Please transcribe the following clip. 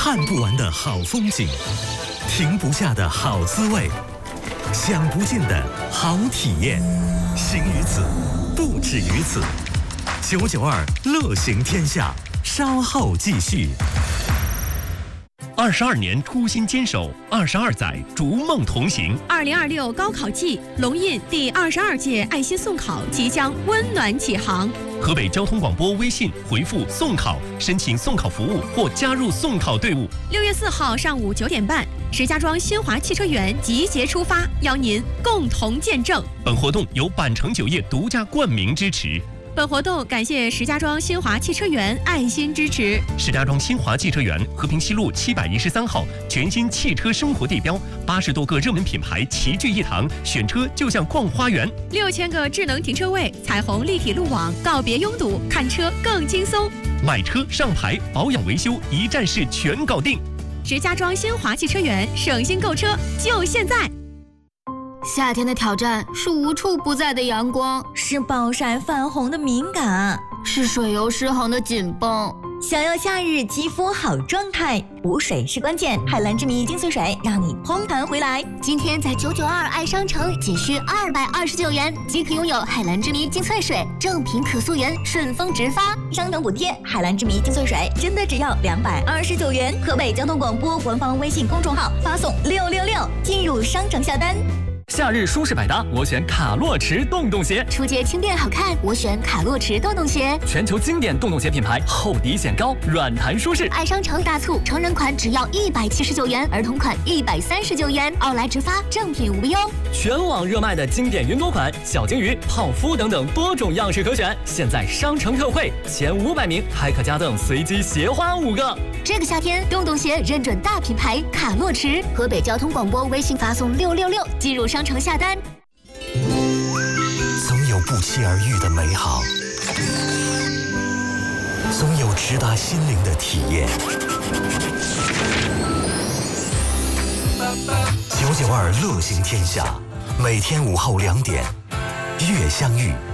看不完的好风景，停不下的好滋味，享不尽的好体验。行于此，不止于此。992乐行天下，稍后继续。 22年初心坚守，22载逐梦同行。 2026高考季，龙印第22届爱心送考即将温暖启航。 河北交通广播微信回复“送考”申请送考服务或加入送考队伍。 6月4号上午9点半，石家庄新华汽车园集结出发，邀您共同见证。 本活动由百城酒业独家冠名支持。 本活动感谢石家庄新华汽车园爱心支持。 石家庄新华汽车园和平西路713号全新汽车生活地标，80多个热门品牌齐聚一堂，选车就像逛花园。 6000个智能停车位，彩虹立体路网，告别拥堵，看车更轻松。 买车上牌，保养维修一站式全搞定。 石家庄新华汽车园，省心购车就现在。 夏天的挑战是无处不在的阳光， 是暴晒泛红的敏感， 是水油失衡的紧绷。 想要夏日肌肤好状态，补水是关键。海蓝之谜精粹水让你嘭弹回来。 今天在992爱商城仅需229元即可拥有海蓝之谜精粹水，正品可溯源，顺丰直发， 商城补贴。海蓝之谜精粹水真的只要229元。河北交通广播官方微信公众号发送666进入商城下单。 夏日舒适百搭，我选卡洛驰洞洞鞋。 出街轻便好看，我选卡洛驰洞洞鞋。 全球经典洞洞鞋品牌，厚底显高，软弹舒适。 爱商城大促，成人款只要179元，儿童款139元，奥莱直发，正品无忧。 全网热卖的经典云朵款、小金鱼、泡芙等等多种样式可选，现在商城特惠，前500名还可加赠随机鞋花5个。 这个夏天，洞洞鞋认准大品牌卡洛驰。河北交通广播微信发送666进入商城下单。 总有不期而遇的美好，总有直达心灵的体验。992乐行天下，每天午后2点，悦相遇。